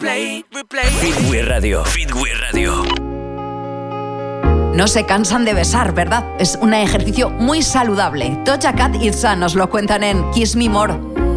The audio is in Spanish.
replay. Fit We Radio. Fit We Radio. No se cansan de besar, ¿verdad? Es un ejercicio muy saludable. Doja Cat y Itza nos lo cuentan en Kiss Me More.